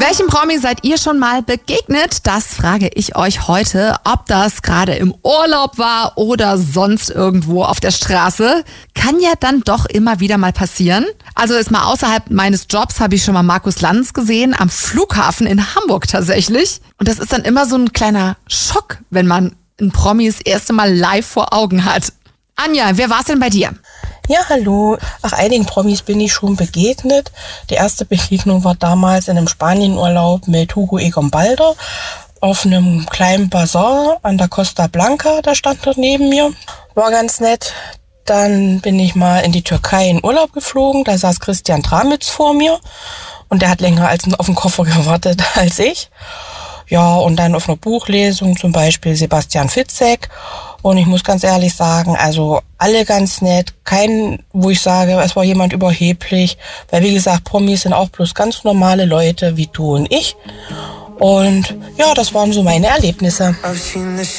Welchen Promi seid ihr schon mal begegnet? Das frage ich euch heute. Ob das gerade im Urlaub war oder sonst irgendwo auf der Straße, kann ja dann doch immer wieder mal passieren. Also ist mal außerhalb meines Jobs, habe ich schon mal Markus Lanz gesehen, am Flughafen in Hamburg tatsächlich. Und das ist dann immer so ein kleiner Schock, wenn man einen Promi das erste Mal live vor Augen hat. Anja, wer war's denn bei dir? Ja, hallo. Einigen Promis bin ich schon begegnet. Die erste Begegnung war damals in einem Spanienurlaub mit Hugo Egon Balder auf einem kleinen Bazar an der Costa Blanca. Da stand er neben mir. War ganz nett. Dann bin ich mal in die Türkei in Urlaub geflogen. Da saß Christian Tramitz vor mir und der hat länger auf den Koffer gewartet als ich. Ja, und dann auf einer Buchlesung zum Beispiel Sebastian Fitzek. Und ich muss ganz ehrlich sagen, also alle ganz nett. Kein, wo ich sage, es war jemand überheblich. Weil wie gesagt, Promis sind auch bloß ganz normale Leute wie du und ich. Und ja, das waren so meine Erlebnisse.